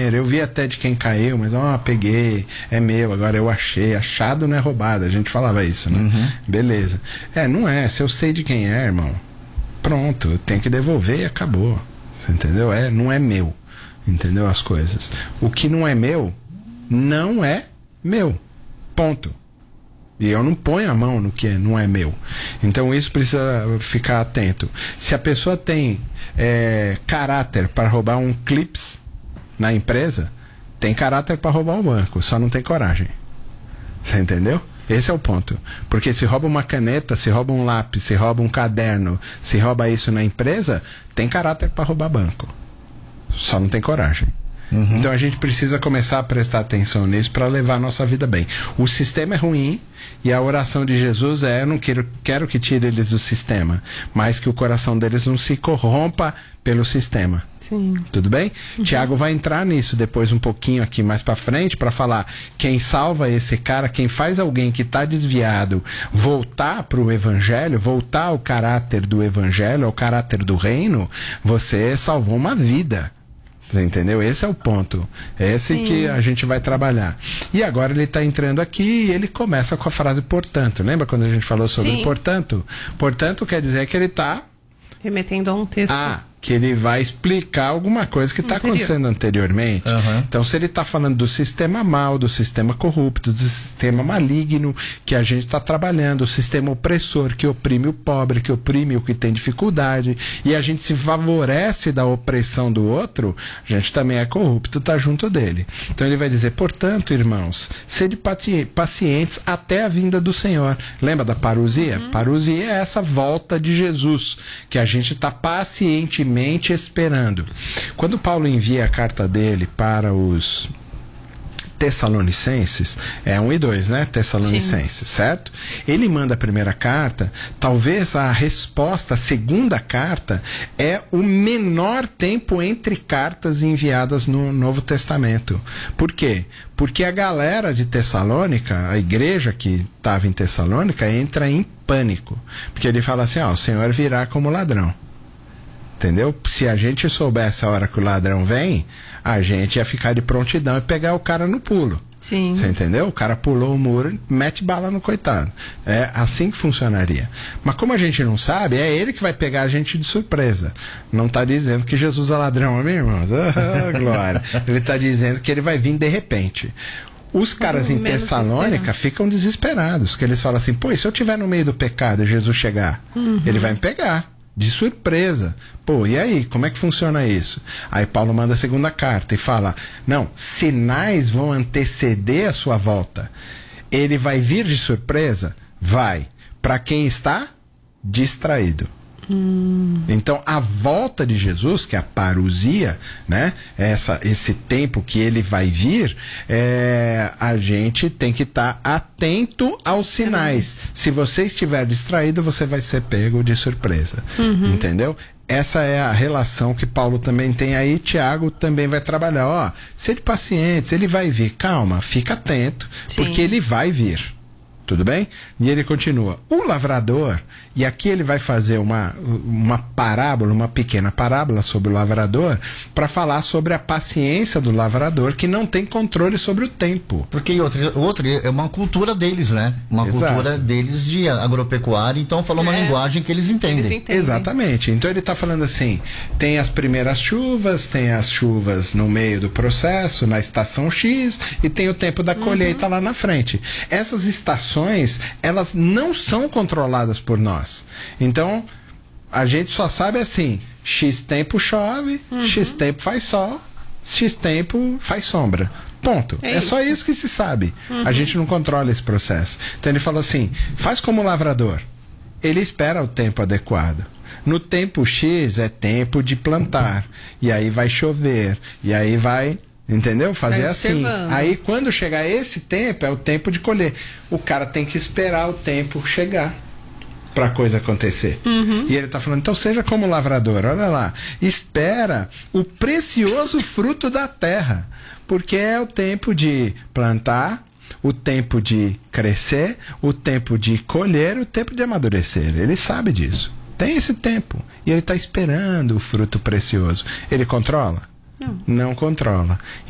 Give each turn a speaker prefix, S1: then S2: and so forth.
S1: dinheiro. Eu vi até de quem caiu, mas peguei, é meu, agora eu achei. Achado não é roubado. A gente falava isso, né? Beleza. Não é. Se eu sei de quem é, irmão, pronto, eu tenho que devolver e acabou. Você entendeu? Não é meu. Entendeu? As coisas. O que não é meu, não é meu. Ponto. E eu não ponho a mão no que não é meu. Então isso precisa ficar atento. Se a pessoa tem caráter para roubar um clips na empresa, tem caráter para roubar um banco, só não tem coragem. Você entendeu? Esse é o ponto. Porque se rouba uma caneta, se rouba um lápis, se rouba um caderno, se rouba isso na empresa, tem caráter para roubar banco. Só não tem coragem. Então a gente precisa começar a prestar atenção nisso para levar a nossa vida bem. O sistema é ruim e a oração de Jesus eu não quero que tire eles do sistema, mas que o coração deles não se corrompa pelo sistema.
S2: Sim.
S1: Tudo bem? Tiago vai entrar nisso depois um pouquinho aqui mais para frente para falar quem salva esse cara, quem faz alguém que está desviado voltar para o evangelho, voltar ao caráter do evangelho, ao caráter do reino, você salvou uma vida. Você entendeu? Esse é o ponto. É esse que a gente vai trabalhar. E agora ele está entrando aqui e ele começa com a frase portanto. Lembra quando a gente falou sobre portanto? Portanto quer dizer que ele está
S2: remetendo a um texto.
S1: Que ele vai explicar alguma coisa que está acontecendo anteriormente. Então, se ele está falando do sistema mau, do sistema corrupto, do sistema maligno que a gente está trabalhando, o sistema opressor que oprime o pobre, que oprime o que tem dificuldade, e a gente se favorece da opressão do outro, a gente também é corrupto, está junto dele. Então, ele vai dizer, portanto, irmãos, sede pacientes até a vinda do Senhor. Lembra da parousia? Parousia é essa volta de Jesus, que a gente está pacientemente esperando. Quando Paulo envia a carta dele para os Tessalonicenses, 1 e 2, né? Tessalonicenses, certo? Ele manda a primeira carta, talvez a resposta, a segunda carta, é o menor tempo entre cartas enviadas no Novo Testamento. Por quê? Porque a galera de Tessalônica, a igreja que estava em Tessalônica, entra em pânico. Porque ele fala assim, o Senhor virá como ladrão. Entendeu? Se a gente soubesse a hora que o ladrão vem, a gente ia ficar de prontidão e pegar o cara no pulo.
S2: Sim.
S1: Você entendeu? O cara pulou o muro, mete bala no coitado. É assim que funcionaria. Mas como a gente não sabe, é ele que vai pegar a gente de surpresa. Não está dizendo que Jesus é ladrão, meus irmãos. Glória. Ele está dizendo que ele vai vir de repente. Os caras em Tessalônica ficam desesperados, que eles falam assim, e se eu estiver no meio do pecado e Jesus chegar, ele vai me pegar. De surpresa. E aí, como é que funciona isso? Aí Paulo manda a segunda carta e fala, não, sinais vão anteceder a sua volta. Ele vai vir de surpresa? Vai. Para quem está distraído. Então a volta de Jesus, que é a parousia, né? Esse tempo que ele vai vir, a gente tem que estar atento aos sinais. Se você estiver distraído, você vai ser pego de surpresa. Entendeu? Essa é a relação que Paulo também tem aí. Tiago também vai trabalhar. Sede pacientes, ele vai vir. Calma, fica atento, porque ele vai vir. Tudo bem? E ele continua. O lavrador, e aqui ele vai fazer uma parábola, uma pequena parábola sobre o lavrador, para falar sobre a paciência do lavrador, que não tem controle sobre o tempo.
S3: Porque outro é uma cultura deles, né? Uma cultura deles de agropecuária, então falou uma linguagem que eles entendem.
S1: Exatamente. Então ele está falando assim, tem as primeiras chuvas, tem as chuvas no meio do processo, na estação X, e tem o tempo da colheita lá na frente. Essas estações, elas não são controladas por nós. Então, a gente só sabe assim, X tempo chove, X tempo faz sol, X tempo faz sombra. Ponto. É só isso que se sabe. A gente não controla esse processo. Então ele falou assim, faz como o lavrador. Ele espera o tempo adequado. No tempo X é tempo de plantar. E aí vai chover. E aí vai... Entendeu? Fazer assim. Aí quando chegar esse tempo, é o tempo de colher. O cara tem que esperar o tempo chegar para a coisa acontecer. E ele está falando, então seja como lavrador, olha lá, espera o precioso fruto da terra, porque é o tempo de plantar, o tempo de crescer, o tempo de colher, o tempo de amadurecer. Ele sabe disso. Tem esse tempo. E ele está esperando o fruto precioso. Ele controla? Não controla.